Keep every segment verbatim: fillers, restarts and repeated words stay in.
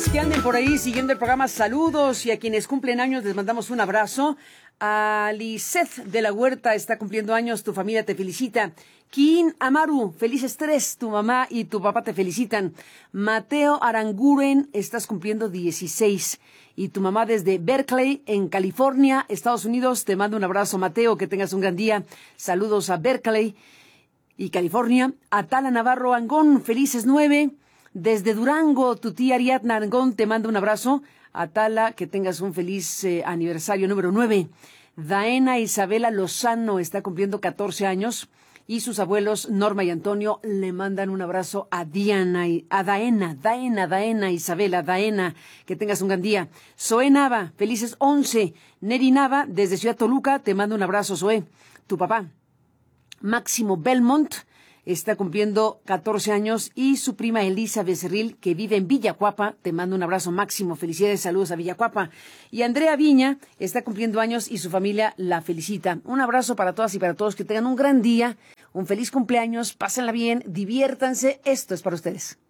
que anden por ahí siguiendo el programa, saludos, y a quienes cumplen años les mandamos un abrazo. A Liseth de la Huerta está cumpliendo años, tu familia te felicita. Kin Amaru, felices tres, tu mamá y tu papá te felicitan. Mateo Aranguren, estás cumpliendo dieciséis. Y tu mamá desde Berkeley, en California, Estados Unidos, te mando un abrazo, Mateo, que tengas un gran día. Saludos a Berkeley y California. A Tala Navarro Angón, felices nueve. Desde Durango, tu tía Ariadna Angón te manda un abrazo. A Tala, que tengas un feliz eh, aniversario número nueve. Daena Isabela Lozano está cumpliendo catorce años. Y sus abuelos, Norma y Antonio, le mandan un abrazo a Diana y a Daena, Daena, Daena, Isabela, Daena, que tengas un gran día. Zoe Nava, felices once. Neri Nava, desde Ciudad Toluca, te mando un abrazo, Zoe. Tu papá, Máximo Belmont, está cumpliendo catorce años, y su prima Elisa Becerril, que vive en Villacuapa, te mando un abrazo, Máximo, felicidades, saludos a Villacuapa. Y Andrea Viña está cumpliendo años y su familia la felicita. Un abrazo para todas y para todos, que tengan un gran día, un feliz cumpleaños, pásenla bien, diviértanse, esto es para ustedes.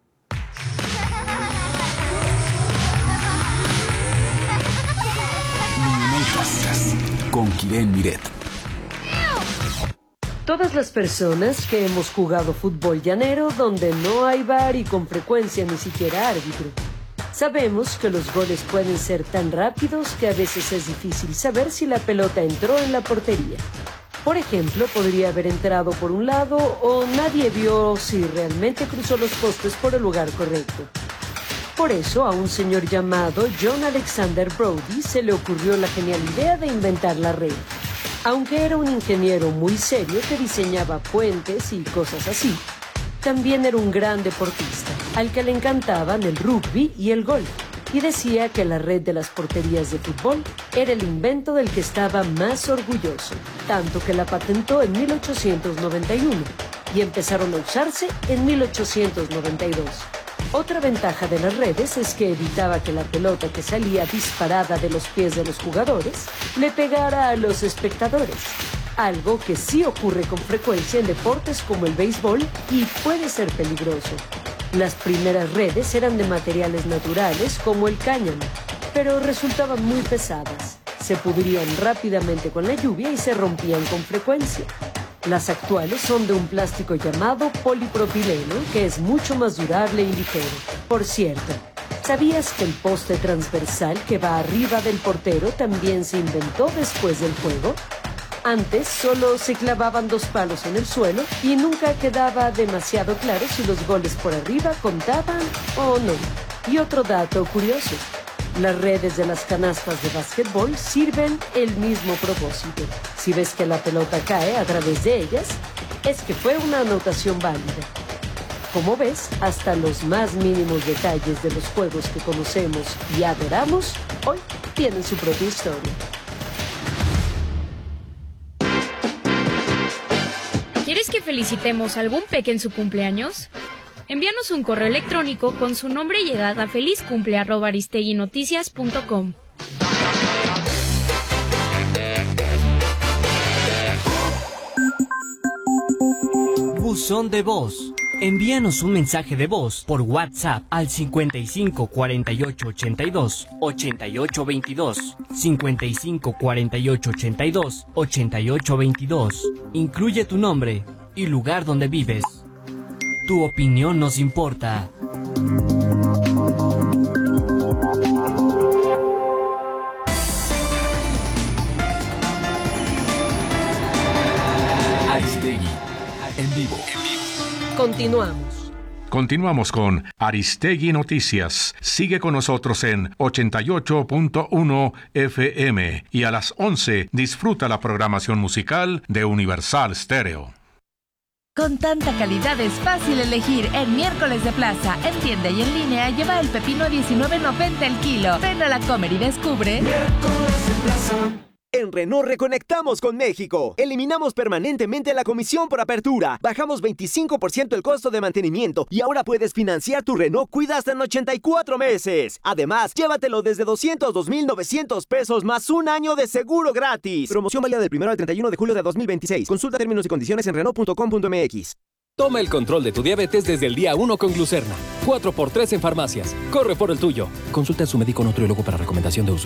Con Kiren Miret. Todas las personas que hemos jugado fútbol llanero donde no hay bar y con frecuencia ni siquiera árbitro, sabemos que los goles pueden ser tan rápidos que a veces es difícil saber si la pelota entró en la portería. Por ejemplo, podría haber entrado por un lado o nadie vio si realmente cruzó los postes por el lugar correcto. Por eso, a un señor llamado John Alexander Brody se le ocurrió la genial idea de inventar la red. Aunque era un ingeniero muy serio que diseñaba puentes y cosas así, también era un gran deportista, al que le encantaban el rugby y el golf, y decía que la red de las porterías de fútbol era el invento del que estaba más orgulloso, tanto que la patentó en mil ochocientos noventa y uno, y empezaron a usarse en mil ochocientos noventa y dos. Otra ventaja de las redes es que evitaba que la pelota que salía disparada de los pies de los jugadores le pegara a los espectadores, algo que sí ocurre con frecuencia en deportes como el béisbol y puede ser peligroso. Las primeras redes eran de materiales naturales como el cáñamo, pero resultaban muy pesadas, se pudrían rápidamente con la lluvia y se rompían con frecuencia. Las actuales son de un plástico llamado polipropileno, que es mucho más durable y ligero. Por cierto, ¿sabías que el poste transversal que va arriba del portero también se inventó después del juego? Antes solo se clavaban dos palos en el suelo y nunca quedaba demasiado claro si los goles por arriba contaban o no. Y otro dato curioso: las redes de las canastas de básquetbol sirven el mismo propósito. Si ves que la pelota cae a través de ellas, es que fue una anotación válida. Como ves, hasta los más mínimos detalles de los juegos que conocemos y adoramos, hoy tienen su propia historia. ¿Quieres que felicitemos a algún peque en su cumpleaños? Envíanos un correo electrónico con su nombre y edad a felizcumple arroba aristeguinoticias punto com. Buzón de voz. Envíanos un mensaje de voz por WhatsApp al cincuenta y cinco cuarenta y ocho ochenta y dos ochenta y ocho veintidós, cincuenta y cinco cuarenta y ocho ochenta y dos ochenta y ocho veintidós. Incluye tu nombre y lugar donde vives. Tu opinión nos importa. Aristegui, en vivo. Continuamos. Continuamos con Aristegui Noticias. Sigue con nosotros en ochenta y ocho punto uno F M y a las once disfruta la programación musical de Universal Stereo. Con tanta calidad es fácil elegir. En Miércoles de Plaza, en tienda y en línea, lleva el pepino a diecinueve noventa el kilo. Ven a la Comer y descubre. Miércoles de Plaza. En Renault reconectamos con México. Eliminamos permanentemente la comisión por apertura. Bajamos veinticinco por ciento el costo de mantenimiento y ahora puedes financiar tu Renault Kwid hasta en ochenta y cuatro meses. Además, llévatelo desde doscientos dos mil novecientos pesos más un año de seguro gratis. Promoción válida del primero al treinta y uno de julio de dos mil veintiséis. Consulta términos y condiciones en Renault punto com punto m x. Toma el control de tu diabetes desde el día uno con Glucerna. cuatro por tres en farmacias. Corre por el tuyo. Consulta a su médico nutriólogo para recomendación de uso.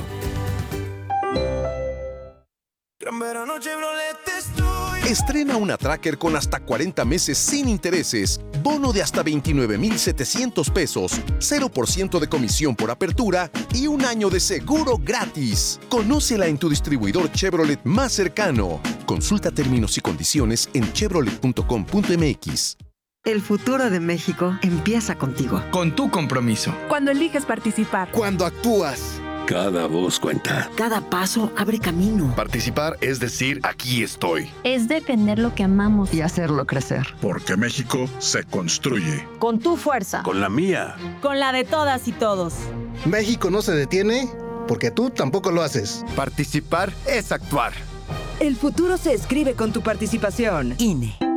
Estrena una Tracker con hasta cuarenta meses sin intereses, bono de hasta veintinueve mil setecientos pesos, cero por ciento de comisión por apertura y un año de seguro gratis. Conócela en tu distribuidor Chevrolet más cercano. Consulta términos y condiciones en chevrolet punto com punto m x. El futuro de México empieza contigo. Con tu compromiso. Cuando eliges participar. Cuando actúas. Cada voz cuenta. Cada paso abre camino. Participar es decir, aquí estoy. Es defender lo que amamos y hacerlo crecer. Porque México se construye. Con tu fuerza. Con la mía. Con la de todas y todos. México no se detiene porque tú tampoco lo haces. Participar es actuar. El futuro se escribe con tu participación. I N E.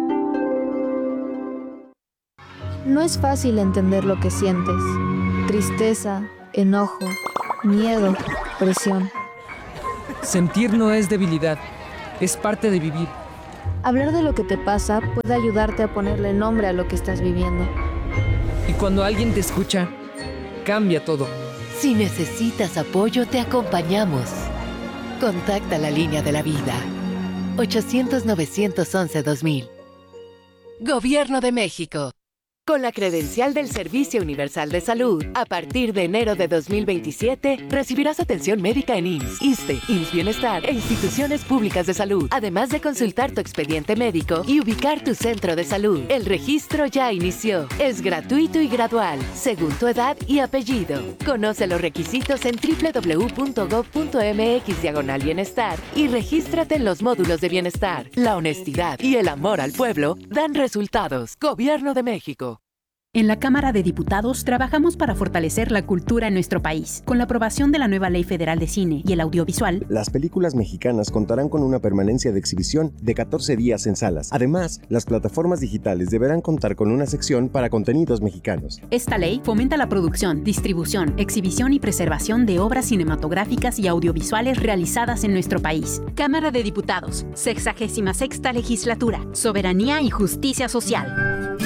No es fácil entender lo que sientes. Tristeza, enojo, miedo, presión. Sentir no es debilidad, es parte de vivir. Hablar de lo que te pasa puede ayudarte a ponerle nombre a lo que estás viviendo. Y cuando alguien te escucha, cambia todo. Si necesitas apoyo, te acompañamos. Contacta la línea de la vida. ochocientos, novecientos once, dos mil. Gobierno de México. Con la credencial del Servicio Universal de Salud, a partir de enero de dos mil veintisiete, recibirás atención médica en I M S S, ISSSTE, I M S S Bienestar e instituciones públicas de salud, además de consultar tu expediente médico y ubicar tu centro de salud. El registro ya inició. Es gratuito y gradual, según tu edad y apellido. Conoce los requisitos en doble u doble u doble u punto gob punto m x diagonal bienestar y regístrate en los módulos de bienestar. La honestidad y el amor al pueblo dan resultados. Gobierno de México. En la Cámara de Diputados trabajamos para fortalecer la cultura en nuestro país. Con la aprobación de la nueva Ley Federal de Cine y el Audiovisual, las películas mexicanas contarán con una permanencia de exhibición de catorce días en salas. Además, las plataformas digitales deberán contar con una sección para contenidos mexicanos. Esta ley fomenta la producción, distribución, exhibición y preservación de obras cinematográficas y audiovisuales realizadas en nuestro país. Cámara de Diputados, sexagésima sexta Legislatura, Soberanía y Justicia Social.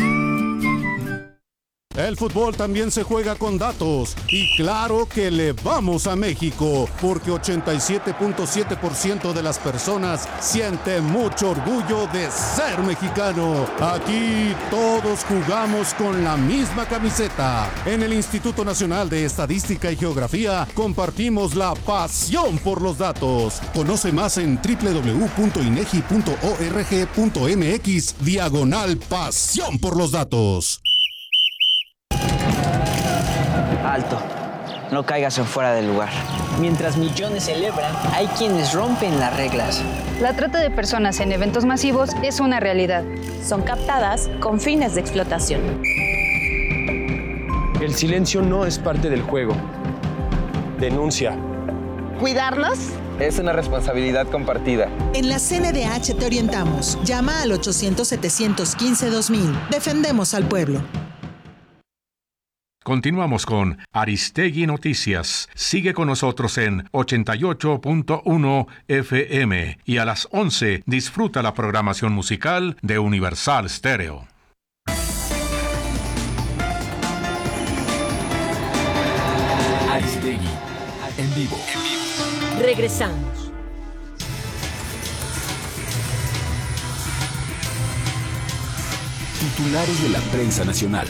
El fútbol también se juega con datos y claro que le vamos a México porque ochenta y siete punto siete por ciento de las personas siente mucho orgullo de ser mexicano. Aquí todos jugamos con la misma camiseta. En el Instituto Nacional de Estadística y Geografía compartimos la pasión por los datos. Conoce más en doble u doble u doble u punto inegi punto org punto m x diagonal pasión por los datos. Alto, no caigas en fuera del lugar. Mientras millones celebran, hay quienes rompen las reglas. La trata de personas en eventos masivos es una realidad. Son captadas con fines de explotación. El silencio no es parte del juego. Denuncia. ¿Cuidarnos? Es una responsabilidad compartida. En la C N D H te orientamos. Llama al ochocientos, setecientos quince, dos mil. Defendemos al pueblo. Continuamos con Aristegui Noticias. Sigue con nosotros en ochenta y ocho punto uno F M y a las once disfruta la programación musical de Universal Stereo. Aristegui, en vivo. Regresamos. Titulares de la prensa nacional.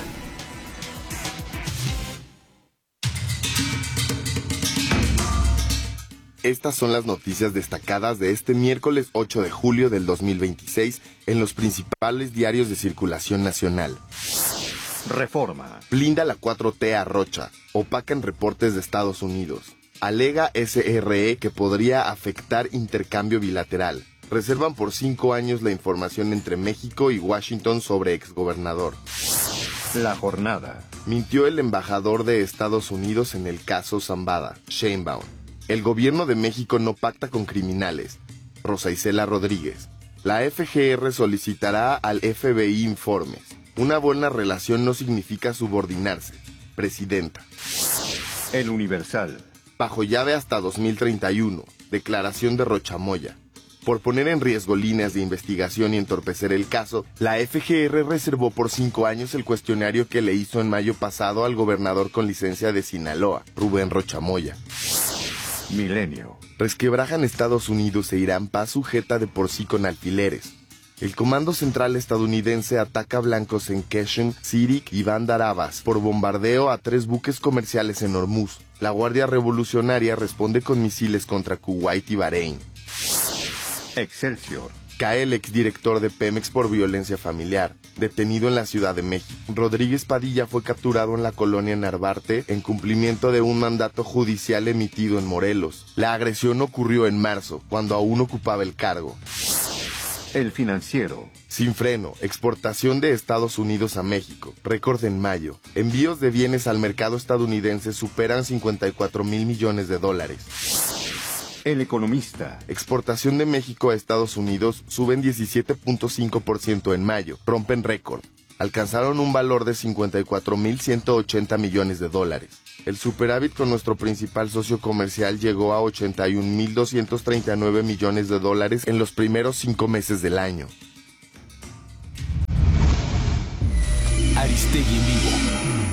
Estas son las noticias destacadas de este miércoles ocho de julio del dos mil veintiséis en los principales diarios de circulación nacional. Reforma. Blinda la cuatro T a Rocha. Opacan reportes de Estados Unidos. Alega S R E que podría afectar intercambio bilateral. Reservan por cinco años la información entre México y Washington sobre exgobernador. La jornada. Mintió el embajador de Estados Unidos en el caso Zambada, Sheinbaum. El gobierno de México no pacta con criminales. Rosa Isela Rodríguez. La F G R solicitará al F B I informes. Una buena relación no significa subordinarse. Presidenta. El Universal. Bajo llave hasta dos mil treinta y uno. Declaración de Rochamoya. Por poner en riesgo líneas de investigación y entorpecer el caso, la F G R reservó por cinco años el cuestionario que le hizo en mayo pasado al gobernador con licencia de Sinaloa, Rubén Rocha Moya. Milenio. Resquebrajan Estados Unidos e Irán paz sujeta de por sí con alfileres. El Comando Central estadounidense ataca a blancos en Keshem, Sirik y Bandar Abbas por bombardeo a tres buques comerciales en Hormuz. La Guardia Revolucionaria responde con misiles contra Kuwait y Bahrein. Excelsior. Cae el exdirector de Pemex por violencia familiar, detenido en la Ciudad de México. Rodríguez Padilla fue capturado en la colonia Narvarte en cumplimiento de un mandato judicial emitido en Morelos. La agresión ocurrió en marzo, cuando aún ocupaba el cargo. El Financiero. Sin freno, exportación de Estados Unidos a México. Récord en mayo. Envíos de bienes al mercado estadounidense superan cincuenta y cuatro mil millones de dólares. El Economista. Exportación de México a Estados Unidos suben diecisiete punto cinco por ciento en mayo. Rompen récord. Alcanzaron un valor de cincuenta y cuatro mil ciento ochenta millones de dólares. El superávit con nuestro principal socio comercial llegó a ochenta y un mil doscientos treinta y nueve millones de dólares en los primeros cinco meses del año. Aristegui en vivo.